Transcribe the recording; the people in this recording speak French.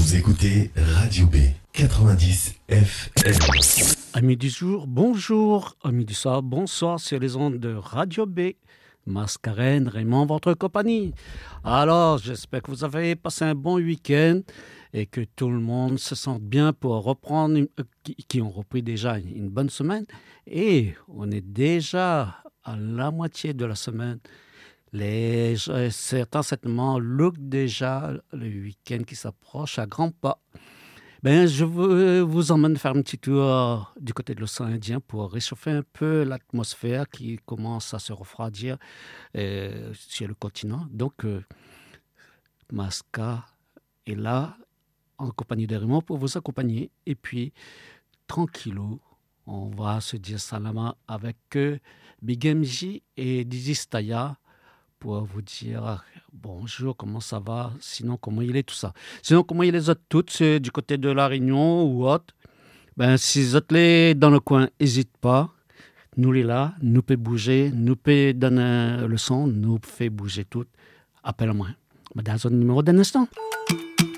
Vous écoutez Radio B 90 FM. Amis du jour, bonjour. Amis du soir, bonsoir sur les ondes de Radio B. Mascarène, Raymond, votre compagnie. Alors, j'espère que vous avez passé un bon week-end et que tout le monde se sente bien pour reprendre, qui ont repris déjà une bonne semaine. Et on est déjà à la moitié de la semaine. Certains certainement look déjà le week-end qui s'approche à grands pas. Je vous emmène faire un petit tour du côté de l'océan Indien pour réchauffer un peu l'atmosphère qui commence à se refroidir sur le continent. Donc, Masca est là en compagnie de Raymond pour vous accompagner. Et puis, tranquillou, on va se dire salama avec Big MJ et Dizzy Staya pour vous dire bonjour, comment ça va, sinon comment il est tout ça. Sinon comment il est les autres toutes du côté de La Réunion ou autre. Si vous êtes dans le coin, n'hésite pas. Nous les là, nous peut bouger, nous peut donner le son, nous fait bouger tout. Appelle-moi. Dans un numéro d'un instant.